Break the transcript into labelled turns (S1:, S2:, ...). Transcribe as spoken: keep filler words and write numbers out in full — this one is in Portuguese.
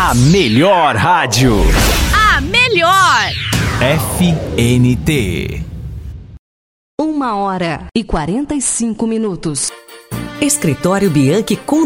S1: A melhor rádio.
S2: A melhor.
S1: F N T.
S3: Uma hora e quarenta e cinco minutos.
S4: Escritório Bianchi